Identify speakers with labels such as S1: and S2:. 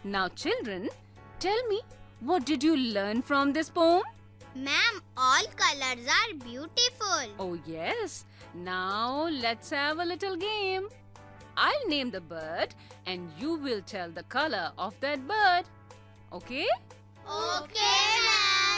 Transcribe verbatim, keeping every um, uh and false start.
S1: Now children, tell me, what did you learn from this poem?
S2: Ma'am, all colors are beautiful.
S1: Oh yes. Now let's have a little game. I'll name the bird and you will tell the color of that bird. Okay?
S2: Okay.